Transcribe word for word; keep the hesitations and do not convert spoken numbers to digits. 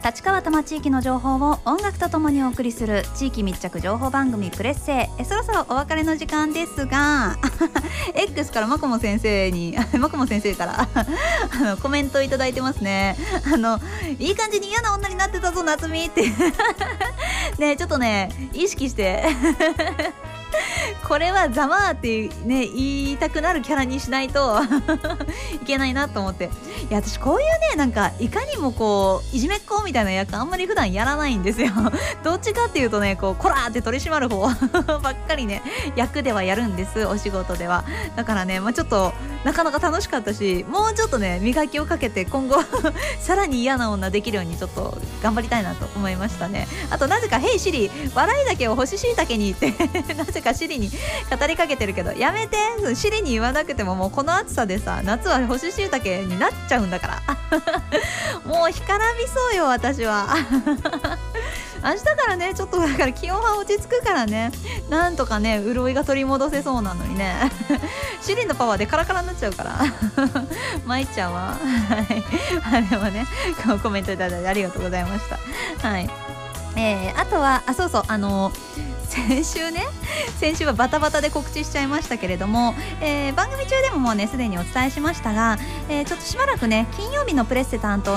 立川多摩地域の情報を音楽とともにお送りする地域密着情報番組プレッセ。えそろそろお別れの時間ですがX からマコモ先生にマコモ先生からあのコメントいただいてますね。あのいい感じに嫌な女になってたぞ夏美ってね、ちょっとね意識してこれはざまーってね言いたくなるキャラにしないといけないなと思って。いや私こういうねなんかいかにもこういじめっ子みたいな役あんまり普段やらないんですよどっちかっていうとねこうコラーって取り締まる方ばっかりね役ではやるんです、お仕事では。だからね、まあ、ちょっとなかなか楽しかったし、もうちょっとね磨きをかけて今後さらに嫌な女できるようにちょっと頑張りたいなと思いましたね。あとなぜかヘイシリ笑いだけを干し椎茸にってなぜかシリに語りかけてるけど、やめて、シリに言わなくてももうこの暑さでさ夏は干し椎茸になっちゃうんだからもう干からびそうよ私は明日からねちょっとだから気温は落ち着くからね、なんとかね潤いが取り戻せそうなのにねシリのパワーでカラカラになっちゃうから参っちゃうわはいでもねコメントいただいてありがとうございました。はい、えー、あとはあそうそうあのー先週ね先週はバタバタで告知しちゃいましたけれども、えー、番組中でももうねすでにお伝えしましたが、えー、ちょっとしばらくね金曜日のプレッセ担当